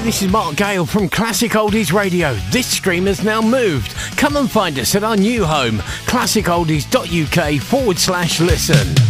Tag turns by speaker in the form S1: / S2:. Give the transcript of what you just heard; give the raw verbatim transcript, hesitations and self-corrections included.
S1: this is Mark Gale from Classic Oldies Radio. This stream has now moved. Come and find us at our new home, classic oldies dot U K forward slash listen.